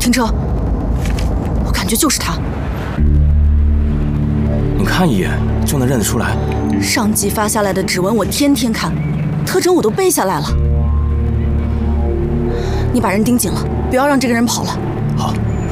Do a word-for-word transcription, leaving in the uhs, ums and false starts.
停车！我感觉就是他。 你看一眼就能认得出来？ 上级发下来的指纹我天天看，特征我都背下来了。你把人盯紧了，不要让这个人跑了。 好。